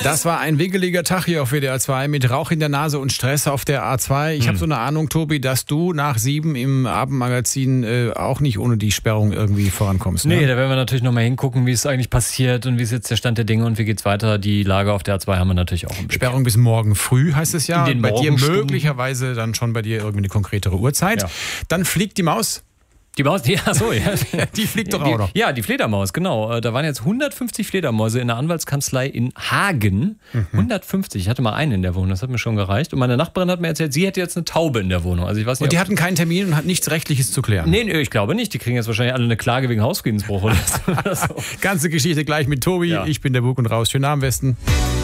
Das war ein wickeliger Tag hier auf WDR 2 mit Rauch in der Nase und Stress auf der A2. Ich habe so eine Ahnung, Tobi, dass du nach 7 im Abendmagazin auch nicht ohne die Sperrung irgendwie vorankommst. Ne? Nee, da werden wir natürlich nochmal hingucken, wie es eigentlich passiert und wie ist jetzt der Stand der Dinge und wie geht's weiter. Die Lage auf der A2 haben wir natürlich auch im Blick. Sperrung bis morgen früh heißt es ja. In den bei dir Morgenstunden. möglicherweise dann schon bei dir irgendwie eine konkretere Uhrzeit. Ja. Dann fliegt die Maus. Die Maus, ja. Die fliegt doch auch noch. Ja, die Fledermaus, genau. Da waren jetzt 150 Fledermäuse in der Anwaltskanzlei in Hagen. 150. Ich hatte mal einen in der Wohnung, das hat mir schon gereicht. Und meine Nachbarin hat mir erzählt, sie hätte jetzt eine Taube in der Wohnung. Also ich weiß nicht, und die hatten keinen Termin und hat nichts Rechtliches zu klären. Nee, ich glaube nicht. Die kriegen jetzt wahrscheinlich alle eine Klage wegen Hausfriedensbruch oder so. Ganze Geschichte gleich mit Tobi. Ja. Ich bin der Bug und raus. Schönen Abend, Westen.